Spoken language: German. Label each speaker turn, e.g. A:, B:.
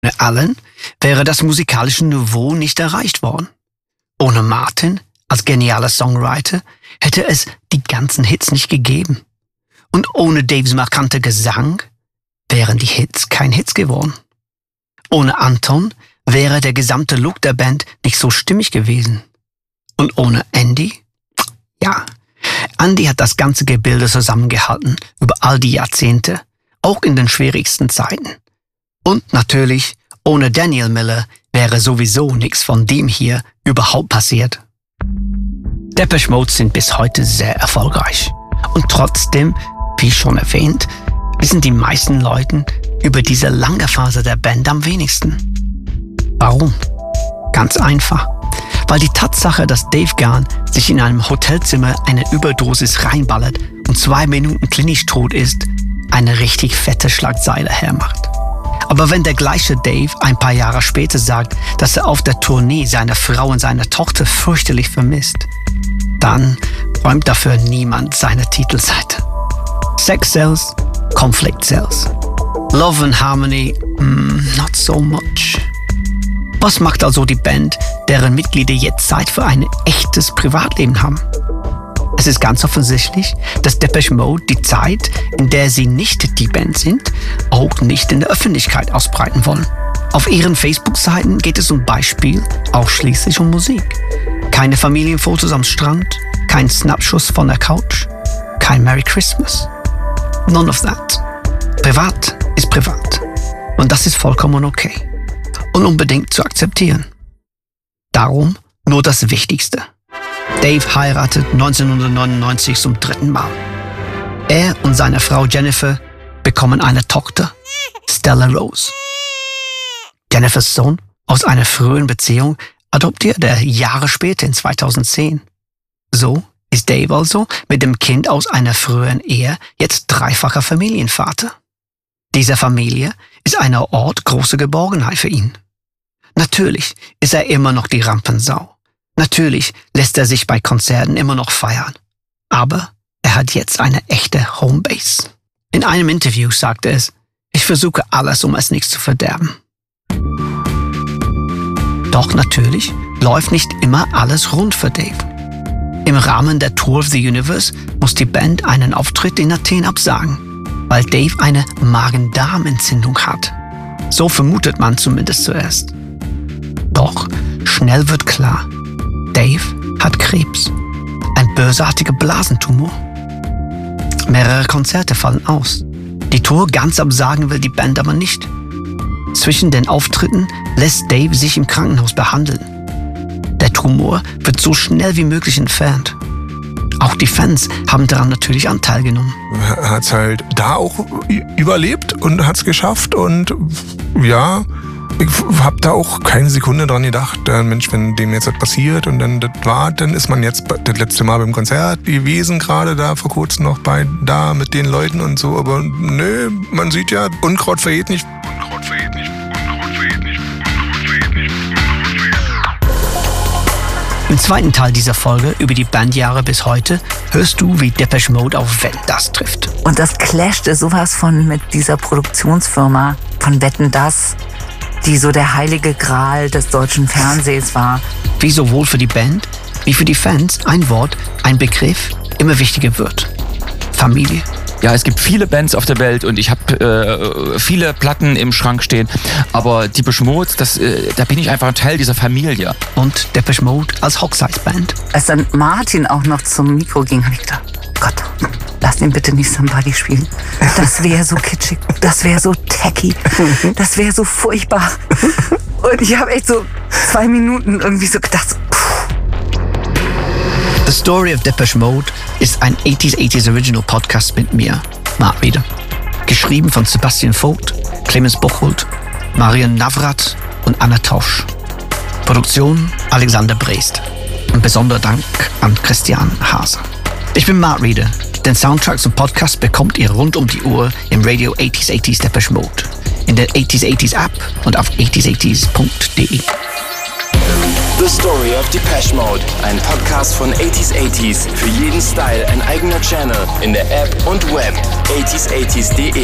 A: Ohne Alan wäre das musikalische Niveau nicht erreicht worden. Ohne Martin als genialer Songwriter hätte es die ganzen Hits nicht gegeben. Und ohne Daves markanter Gesang wären die Hits kein Hits geworden. Ohne Anton wäre der gesamte Look der Band nicht so stimmig gewesen. Und ohne Andy? Ja, Andy hat das ganze Gebilde zusammengehalten über all die Jahrzehnte, auch in den schwierigsten Zeiten. Und natürlich, ohne Daniel Miller wäre sowieso nichts von dem hier überhaupt passiert. Depeche Mode sind bis heute sehr erfolgreich. Und trotzdem, wie schon erwähnt, wissen die meisten Leute über diese lange Phase der Band am wenigsten. Warum? Ganz einfach. Weil die Tatsache, dass Dave Gahan sich in einem Hotelzimmer eine Überdosis reinballert und 2 Minuten klinisch tot ist, eine richtig fette Schlagzeile hermacht. Aber wenn der gleiche Dave ein paar Jahre später sagt, dass er auf der Tournee seine Frau und seine Tochter fürchterlich vermisst, dann räumt dafür niemand seine Titelseite. Sex sells, conflict sells. Love and harmony, not so much. Was macht also die Band, deren Mitglieder jetzt Zeit für ein echtes Privatleben haben? Es ist ganz offensichtlich, dass Depeche Mode die Zeit, in der sie nicht die Band sind, auch nicht in der Öffentlichkeit ausbreiten wollen. Auf ihren Facebook-Seiten geht es zum Beispiel ausschließlich um Musik. Keine Familienfotos am Strand, kein Snapschuss von der Couch, kein Merry Christmas. None of that. Privat ist privat. Und das ist vollkommen okay. Und unbedingt zu akzeptieren. Darum nur das Wichtigste. Dave heiratet 1999 zum 3. Mal. Er und seine Frau Jennifer bekommen eine Tochter, Stella Rose. Jennifers Sohn aus einer frühen Beziehung adoptiert er Jahre später in 2010. So ist Dave also mit dem Kind aus einer früheren Ehe jetzt 3-facher Familienvater. Diese Familie ist ein Ort großer Geborgenheit für ihn. Natürlich ist er immer noch die Rampensau. Natürlich lässt er sich bei Konzerten immer noch feiern. Aber er hat jetzt eine echte Homebase. In einem Interview sagte er es, ich versuche alles, um es nicht zu verderben. Doch natürlich läuft nicht immer alles rund für Dave. Im Rahmen der Tour of the Universe muss die Band einen Auftritt in Athen absagen, weil Dave eine Magen-Darm-Entzündung hat. So vermutet man zumindest zuerst. Doch schnell wird klar, Dave hat Krebs, ein bösartiger Blasentumor. Mehrere Konzerte fallen aus. Die Tour ganz absagen will die Band aber nicht. Zwischen den Auftritten lässt Dave sich im Krankenhaus behandeln. Der Tumor wird so schnell wie möglich entfernt. Auch die Fans haben daran natürlich Anteil genommen.
B: Er hat's halt da auch überlebt und hat's geschafft und ja, ich habe da auch keine Sekunde dran gedacht, Mensch, wenn dem jetzt was passiert und dann das war, dann ist man jetzt das letzte Mal beim Konzert gewesen, gerade da vor kurzem noch da mit den Leuten und so, aber nö, man sieht ja, Unkraut vergeht nicht. Unkraut vergeht nicht. Unkraut vergeht nicht. Unkraut vergeht nicht. Unkraut vergeht nicht.
A: Im zweiten Teil dieser Folge über die Bandjahre bis heute hörst du, wie Depeche Mode auf Wetten, dass trifft.
C: Und das clashte sowas von mit dieser Produktionsfirma von Wetten, dass, die so der heilige Gral des deutschen Fernsehs war.
A: Wie sowohl für die Band wie für die Fans ein Wort, ein Begriff immer wichtiger wird. Familie.
D: Ja, es gibt viele Bands auf der Welt und ich habe viele Platten im Schrank stehen. Aber Depeche Mode, da bin ich einfach ein Teil dieser Familie.
A: Und Depeche Mode als Hochzeitsband.
C: Als dann Martin auch noch zum Mikro ging, habe ich gedacht, Gott, lass ihn bitte nicht Somebody spielen. Das wäre so kitschig, das wäre so tacky, das wäre so furchtbar. Und ich habe echt so 2 Minuten irgendwie so gedacht, so,
A: The Story of Depeche Mode ist ein 80s Original Podcast mit mir, Mark Reeder. Geschrieben von Sebastian Vogt, Clemens Bocholt, Marian Navrat und Anna Tausch. Produktion Alexander Brest. Ein besonderer Dank an Christian Hase. Ich bin Mark Reeder. Den Soundtrack zum Podcast bekommt ihr rund um die Uhr im Radio 80s Depeche Mode, in der 80s App und auf 80s80s.de.
E: The Story of Depeche Mode, ein Podcast von 80s. Für jeden Style ein eigener Channel in der App und Web 80s80s.de.